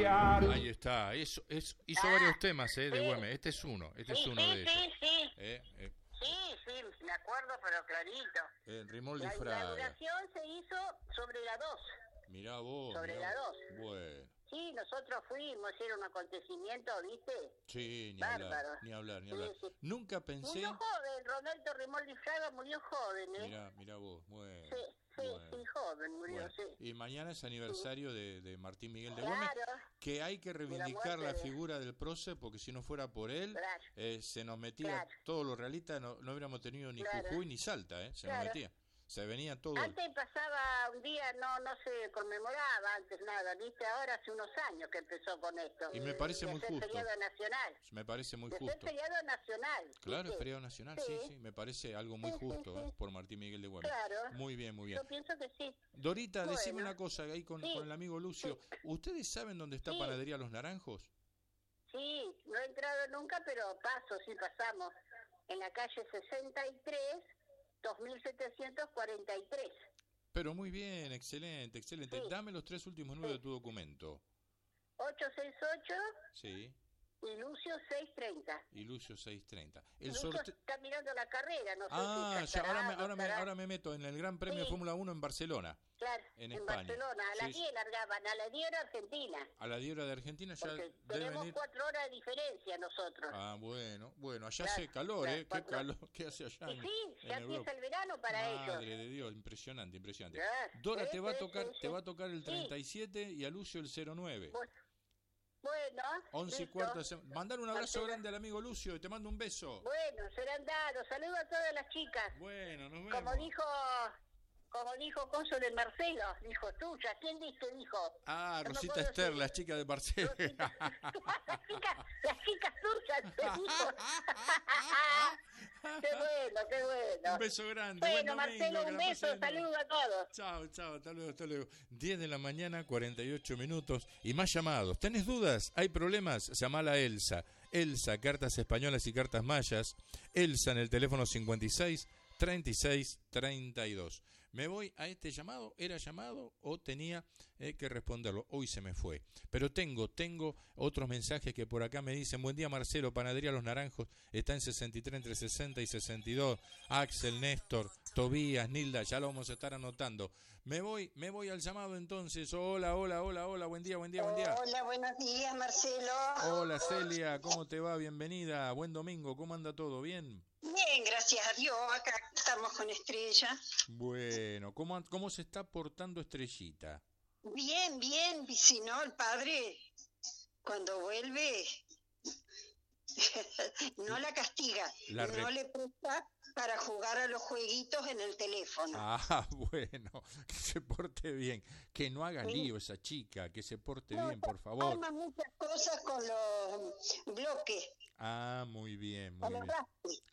cambiar. Ahí está, hizo varios temas de Güemes, este es uno de ellos. Sí, me acuerdo, pero clarito. Rimoldi La Fraga. inauguración se hizo sobre la 2. Mirá vos. Sobre la 2. Bueno. Sí, nosotros fuimos, era un acontecimiento, ¿viste? Sí, ni bárbaro. hablar. Sí. Nunca pensé... Murió joven, Roberto Rimoldi Fraga murió joven, ¿eh? Mirá vos, bueno. Sí, joven murió, bueno. sí. Y mañana es aniversario de Martín Miguel de Claro. Güemes, que hay que reivindicar la figura del prócer, porque si no fuera por él, se nos metía todos los realistas, no hubiéramos tenido ni Jujuy ni Salta, se nos metía. Se venía todo. Antes pasaba un día, no se conmemoraba antes nada, ¿viste? Ahora hace unos años que empezó con esto. Y me parece muy justo. Feriado nacional. Me parece muy justo. justo. Feriado nacional. Claro, es feriado nacional, sí. Me parece algo muy justo por Martín Miguel de Güemes. Claro. Muy bien. Yo pienso que sí. Dorita, decime una cosa ahí con el amigo Lucio. ¿Ustedes saben dónde está Panadería Los Naranjos? Sí, no he entrado nunca, pero pasamos. En la calle 63... 2743. Pero muy bien, excelente. Sí. Dame los 3 últimos números de tu documento. 868. Sí. Y Lucio 630. Lucio está mirando la carrera, no sé si ahora me meto en el Gran Premio de Fórmula 1 en Barcelona. Claro, en España. Barcelona, a las 10 largaban, a las 10 hora Argentina. A las 10 horas de Argentina ya porque tenemos 4 horas de diferencia nosotros. Ah, bueno, allá hace calor, ¿eh? Qué calor, ¿qué hace allá? Ya empieza el verano para ellos. Madre de Dios, impresionante. Dora, te va a tocar el 37 y a Lucio el 09. Bueno, 11 y cuarto. Mandar un abrazo grande al amigo Lucio y te mando un beso. Bueno, serán dados. Saludos a todas las chicas. Bueno, nos vemos. Como dijo Conso de Marcelo, dijo tuya. ¿Quién dijo? Ah, no Rosita Esther, la chica de Marcelo. las chicas tuyas, te dijo. Qué bueno. Un beso grande. Bueno, Marcelo, un beso, saludos a todos. Chao, hasta luego. 10 de la mañana, 48 minutos. Y más llamados. ¿Tenés dudas? ¿Hay problemas? Llamala a Elsa. Elsa, cartas españolas y cartas mayas. Elsa en el teléfono 56 36 32. Me voy a este llamado. ¿Era llamado o tenía que responderlo? Hoy se me fue. Pero tengo otros mensajes que por acá me dicen: buen día, Marcelo, Panadería Los Naranjos está en 63 entre 60 y 62. Axel, Néstor, Tobías, Nilda, ya lo vamos a estar anotando. Me voy al llamado entonces. Hola, buen día. Hola, buenos días, Marcelo. Hola, Celia, ¿cómo te va? Bienvenida, buen domingo, ¿cómo anda todo? ¿Bien? Bien, gracias a Dios, acá estamos con Estrella. Bueno, ¿cómo se está portando Estrellita? Bien, si no, el padre, cuando vuelve, no la castiga, no le presta para jugar a los jueguitos en el teléfono. Ah, bueno, que se porte bien, que no haga lío esa chica, que se porte bien, por favor. Toma muchas cosas con los bloques. Ah, muy bien.